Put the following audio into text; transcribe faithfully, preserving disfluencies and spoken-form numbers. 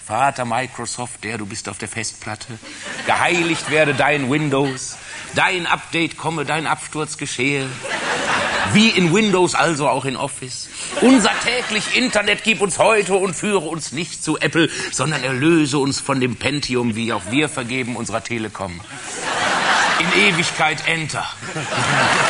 Vater Microsoft, der du bist auf der Festplatte, geheiligt werde dein Windows, dein Update komme, dein Absturz geschehe. Wie in Windows, also auch in Office. Unser täglich Internet gib uns heute und führe uns nicht zu Apple, sondern erlöse uns von dem Pentium, wie auch wir vergeben unserer Telekom. In Ewigkeit Enter.